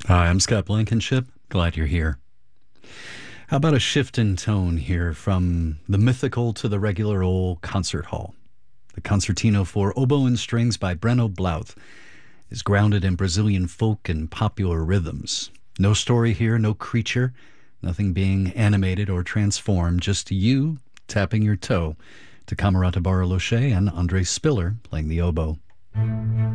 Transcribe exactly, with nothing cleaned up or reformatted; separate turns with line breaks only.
Hi, I'm Scott Blankenship. Glad you're here. How about a shift in tone here from the mythical to the regular old concert hall? The Concertino for Oboe and Strings by Breno Blouth is grounded in Brazilian folk and popular rhythms. No story here, no creature, nothing being animated or transformed, just you tapping your toe to Camerata Bariloche and Andre Spiller playing the oboe.